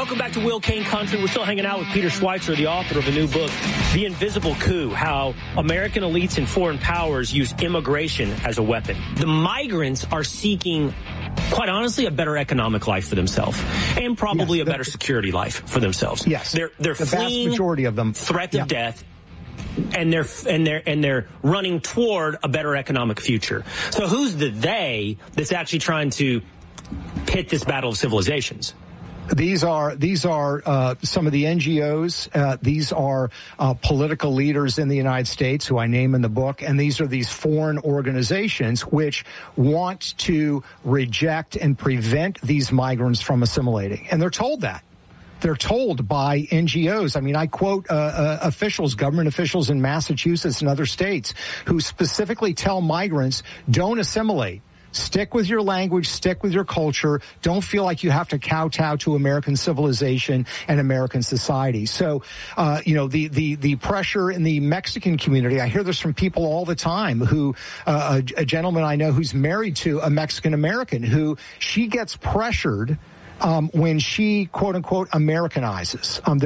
Welcome back to Will Kane Country. We're still hanging out with Peter Schweitzer, the author of a new book, The Invisible Coup, How American Elites and Foreign Powers Use Immigration as a Weapon. The migrants are seeking, quite honestly, a better economic life for themselves and probably a better security life for themselves. Yes. They're the fleeing vast majority of them. threat of death. And they're running toward a better economic future. So who's the they that's actually trying to pit this battle of civilizations? These are some of the NGOs. These are political leaders in the United States who I name in the book, and these are these foreign organizations which want to reject and prevent these migrants from assimilating, and they're told that. They're told by NGOs. I mean, I quote government officials in Massachusetts and other states who specifically tell migrants, don't assimilate. Stick with your language, stick with your culture. Don't feel like you have to kowtow to American civilization and American society. So, the pressure in the Mexican community, I hear this from people all the time who, a gentleman I know who's married to a Mexican American who she gets pressured when she, quote unquote, Americanizes.